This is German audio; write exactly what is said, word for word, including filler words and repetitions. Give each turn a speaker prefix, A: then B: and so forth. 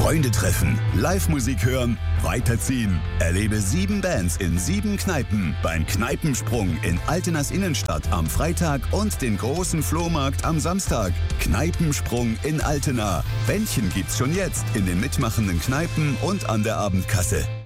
A: Freunde treffen, Live-Musik hören, weiterziehen. Erlebe sieben Bands in sieben Kneipen beim Kneipensprung in Altenas Innenstadt am Freitag und den großen Flohmarkt am Samstag. Kneipensprung in Altena. Bändchen gibt's schon jetzt in den mitmachenden Kneipen und an der Abendkasse.